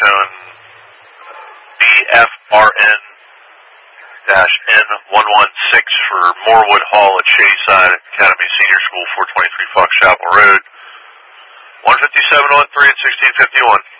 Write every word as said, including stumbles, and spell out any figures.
on B F R N N one one six for Morewood Hall at Shadyside Academy Senior School, four twenty-three Fox Chapel Road, one fifty-seven oh three at sixteen fifty-one.